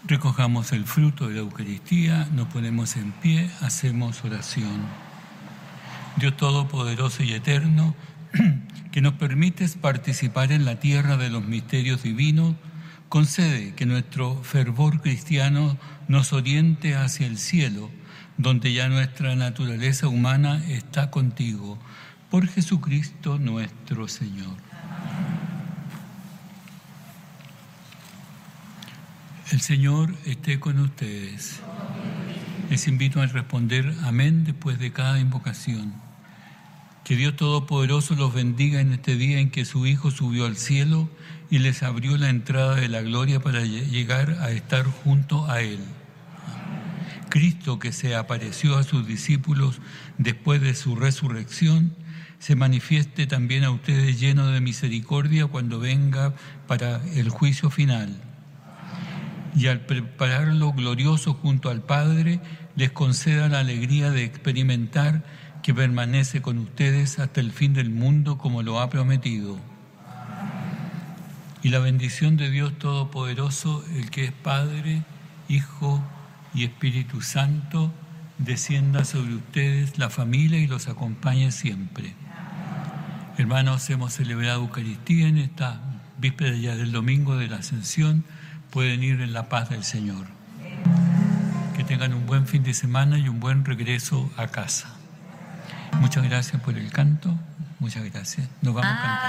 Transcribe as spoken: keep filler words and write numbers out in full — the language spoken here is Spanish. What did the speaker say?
Recojamos el fruto de la Eucaristía, nos ponemos en pie, hacemos oración. Dios Todopoderoso y Eterno, que nos permites participar en la tierra de los misterios divinos, concede que nuestro fervor cristiano nos oriente hacia el cielo, donde ya nuestra naturaleza humana está contigo. Por Jesucristo nuestro Señor. El Señor esté con ustedes. Les invito a responder amén después de cada invocación. Que Dios Todopoderoso los bendiga en este día en que su Hijo subió al cielo y les abrió la entrada de la gloria para llegar a estar junto a Él. Cristo, que se apareció a sus discípulos después de su resurrección, se manifieste también a ustedes lleno de misericordia cuando venga para el juicio final. Y al prepararlo glorioso junto al Padre, les conceda la alegría de experimentar que permanece con ustedes hasta el fin del mundo como lo ha prometido. Y la bendición de Dios Todopoderoso, el que es Padre, Hijo y Espíritu Santo, descienda sobre ustedes, la familia, y los acompañe siempre. Hermanos, hemos celebrado Eucaristía en esta víspera ya del domingo de la Ascensión. Pueden ir en la paz del Señor. Que tengan un buen fin de semana y un buen regreso a casa. Muchas gracias por el canto. Muchas gracias. Nos vamos a cantar.